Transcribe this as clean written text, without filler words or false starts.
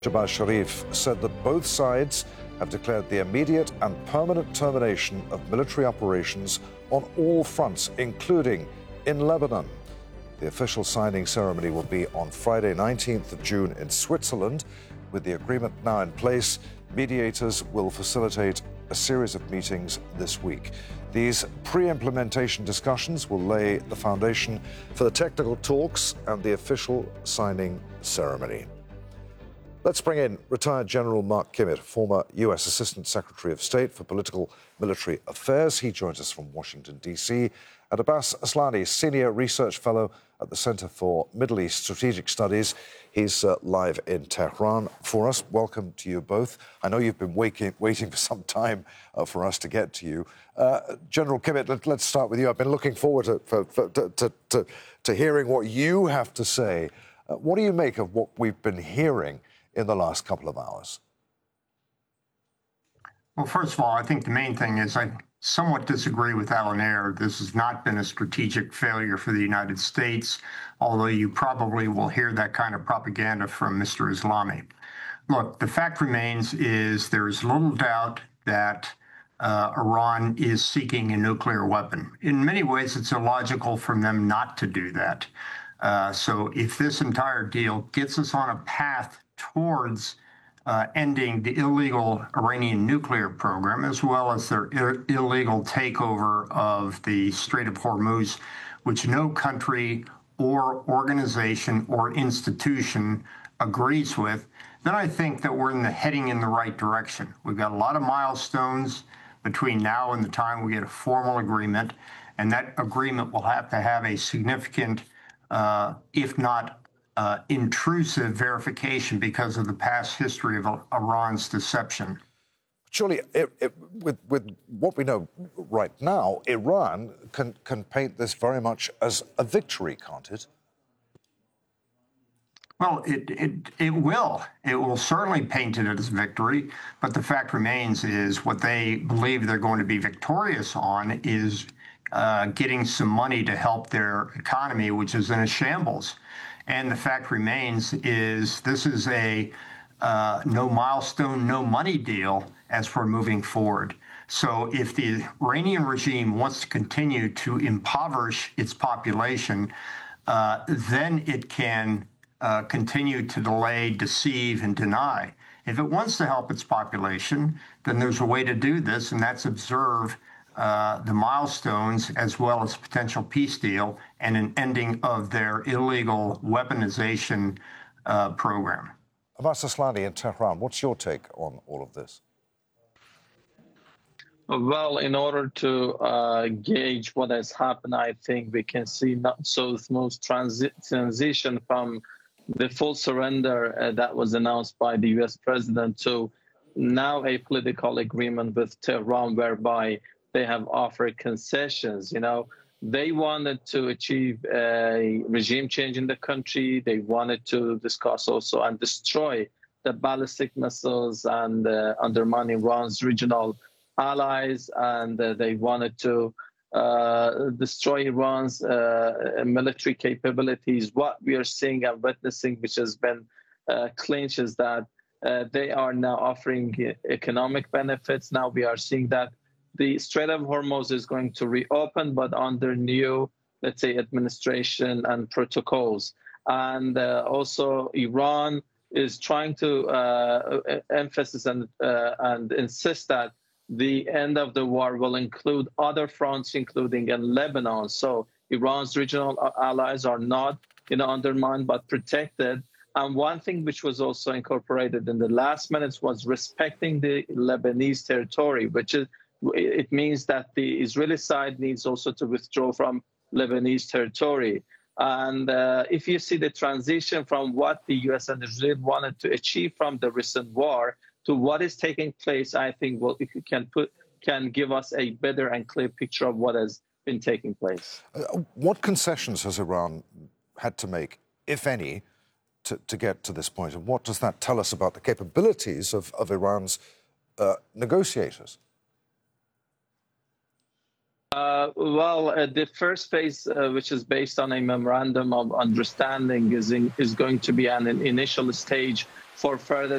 Shehbaz Sharif said that both sides have declared the immediate and permanent termination of military operations on all fronts, including in Lebanon. The official signing ceremony will be on Friday, 19th of June in Switzerland. With the agreement now in place, mediators will facilitate a series of meetings this week. These pre-implementation discussions will lay the foundation for the technical talks and the official signing ceremony. Let's bring in retired General Mark Kimmitt, former U.S. Assistant Secretary of State for Political Military Affairs. He joins us from Washington, D.C., and Abbas Aslani, Senior Research Fellow at the Center for Middle East Strategic Studies. He's live in Tehran for us. Welcome to you both. I know you've been waiting for some time for us to get to you. General Kimmitt, let's start with you. I've been looking forward to hearing what you have to say. What do you make of what we've been hearing in the last couple of hours? Well, first of all, I think the main thing is I somewhat disagree with Alan Ayer. This has not been a strategic failure for the United States, although you probably will hear that kind of propaganda from Mr. Islami. Look, the fact remains is there is little doubt that Iran is seeking a nuclear weapon. In many ways, it's illogical for them not to do that. So if this entire deal gets us on a path towards ending the illegal Iranian nuclear program, as well as their illegal takeover of the Strait of Hormuz, which no country or organization or institution agrees with, then I think that we're heading in the right direction. We've got a lot of milestones between now and the time we get a formal agreement, and that agreement will have to have a significant, if not intrusive verification because of the past history of Iran's deception. Surely, with what we know right now, Iran can paint this very much as a victory, can't it? Well, it will. It will certainly paint it as victory, but the fact remains is what they believe they're going to be victorious on is getting some money to help their economy, which is in a shambles. And the fact remains is this is a no milestone, no money deal as we're moving forward. So if the Iranian regime wants to continue to impoverish its population, then it can continue to delay, deceive, and deny. If it wants to help its population, then there's a way to do this, and that's observe the milestones as well as potential peace deal and an ending of their illegal weaponization program. Abbas Aslani in Tehran, what's your take on all of this? Well, in order to gauge what has happened, I think we can see not so smooth transition from the full surrender that was announced by the U.S. president to now a political agreement with Tehran whereby they have offered concessions. You know, they wanted to achieve a regime change in the country. They wanted to discuss also and destroy the ballistic missiles and undermine Iran's regional allies. And they wanted to destroy Iran's military capabilities. What we are seeing and witnessing, which has been clinched, is that they are now offering economic benefits. Now we are seeing that the Strait of Hormuz is going to reopen, but under new, let's say, administration and protocols. And also Iran is trying to emphasize and insist that the end of the war will include other fronts, including in Lebanon. So Iran's regional allies are not, undermined but protected. And one thing which was also incorporated in the last minutes was respecting the Lebanese territory, which is, it means that the Israeli side needs also to withdraw from Lebanese territory. And if you see the transition from what the U.S. and Israel wanted to achieve from the recent war to what is taking place, I think can give us a better and clear picture of what has been taking place. What concessions has Iran had to make, if any, to get to this point? And what does that tell us about the capabilities of Iran's negotiators? The first phase, which is based on a memorandum of understanding, is going to be an initial stage for further